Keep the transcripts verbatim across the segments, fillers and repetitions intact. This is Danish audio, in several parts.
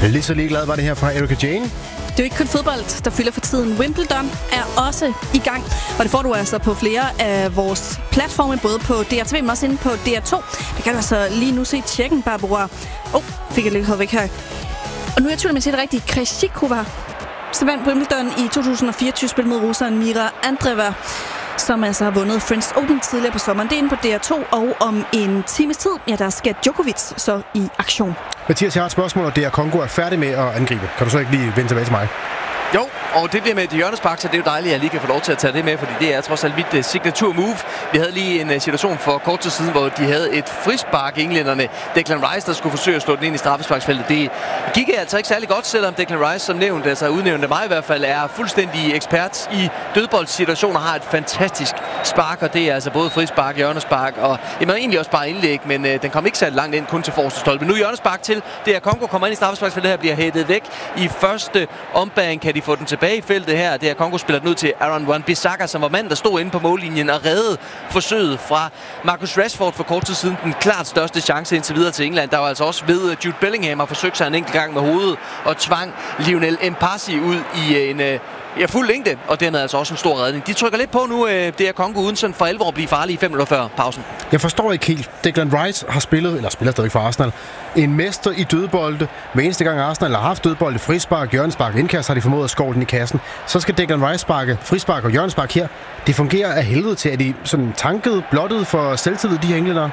Lige så ligeglad var det her fra Erika Jane. Det er jo ikke kun fodbold, der fylder for tiden. Wimbledon er også i gang, og det får du altså på flere af vores platforme, både på D R T V, men også inde på D R to. Det kan du altså lige nu se tjekken, Barbara. Åh, oh, fik jeg lidt væk her. Og nu er jeg tvivl, om jeg siger det rigtigt. Krejcikova, som vandt Wimbledon i to tusind og fireogtyve, spillet mod russeren Mira Andreeva, som altså har vundet French Open tidligere på sommeren. Det er inde på D R to, og om en times tid, ja, der skal Djokovic så i aktion. Mathias, jeg har et spørgsmål, og D R Congo er færdig med at angribe. Kan du så ikke lige vende tilbage til mig? Jo, og det bliver med et hjørnespark, så det er jo dejligt, at jeg lige kan få lov til at tage det med, fordi det er trods alt mit uh, signature move. Vi havde lige en uh, situation for kort tid siden, hvor de havde et frispark, englænderne. Declan Rice, der skulle forsøge at slå den ind i straffesparksfeltet. Det gik altså ikke særlig godt, selvom Declan Rice, som nævnt, altså udnævnt af mig i hvert fald, er fuldstændig ekspert i dødboldssituationer, har et fantastisk spark, og det er altså både frispark, hjørnespark og jamen, egentlig også bare indlæg, men uh, den kom ikke særlig langt ind, kun til forreste stolpe. Nu hjørnespark til, det er Congo kommer ind i straffesparksfeltet her, bliver hættet væk i første ombæring. Kan de få den tilbage i feltet her? Det er Congo spiller den ud til Aaron Wan-Bissaka, som var mand, der stod inde på mållinjen og reddede forsøget fra Marcus Rashford for kort tid siden. Den klart største chance indtil videre til England. Der var altså også ved Jude Bellingham har forsøgt sig en enkelt gang med hovedet og tvang Lionel Mpassi ud i en ja, fuld længde, og dermed altså også en stor redning. De trykker lidt på nu, det er Congo uden sådan for alvor at blive farlige fem minutter før pausen. Jeg forstår ikke helt. Declan Rice har spillet, eller spiller stadig for Arsenal, en mester i dødbolde. Hver eneste gang Arsenal har haft dødbolde, frispark, hjørnespark, indkast, har de formået at skåle den i kassen. Så skal Declan Rice sparke frispark og hjørnespark her. Det fungerer af helvede til, at de sådan tanket, blottet for selvtillid, de her englændere.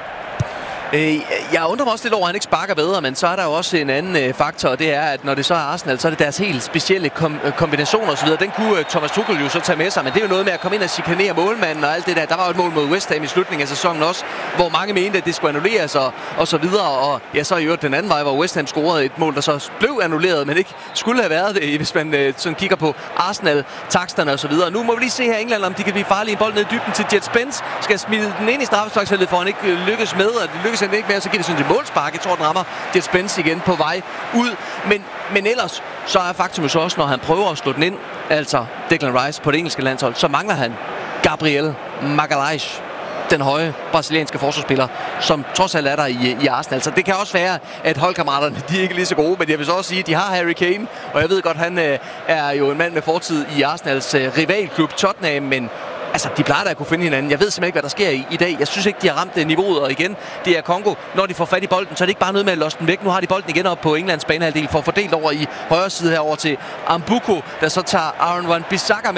Jeg undrer mig også lidt over, at han ikke sparker bedre, men så er der jo også en anden øh, faktor, og det er, at når det så er Arsenal, så er det deres helt specielle kom- kombinationer osv. Den kunne øh, Thomas Tuchel jo så tage med sig, men det er jo noget med at komme ind og chikanere målmanden og alt det der. Der var jo et mål mod West Ham i slutningen af sæsonen også, hvor mange mente, at det skulle annulleres og, og så videre. Og ja, så i øvrigt den anden vej, hvor West Ham scorede et mål, der så blev annulleret, men ikke skulle have været det, hvis man øh, sådan kigger på Arsenal-taksterne og så videre. Nu må vi lige se her i England, om de kan blive farlige. En bold ned i dybden til Jet Spence. Skal smide den ind i straffesparksfeltet, for han ikke øh, lykkes med, og det lykkes han ikke med, så giver det sådan et målspark. Jeg tror, den rammer Jet Spence igen på vej ud. Men, men ellers, så er faktum så også, når han prøver at slå den ind, altså Declan Rice på det engelske landshold, så mangler han Gabriel Magalhaes, den høje brasilianske forsvarsspiller, som trods alt er der i, i Arsenal. Så det kan også være, at holdkammeraterne, de er ikke lige så gode, men jeg vil så også sige, at de har Harry Kane, og jeg ved godt, han øh, er jo en mand med fortid i Arsenals øh, rivalklub Tottenham, men altså, de plejer da at kunne finde hinanden. Jeg ved simpelthen ikke, hvad der sker i, i dag. Jeg synes ikke, de har ramt det niveauet, og igen, det er Congo. Når de får fat i bolden, så er det ikke bare noget med at losse den væk. Nu har de bolden igen op på Englands banehalvdel for at fordelt over i højre side herover til Ambuko, der så tager Aaron Wan-Bissaka med.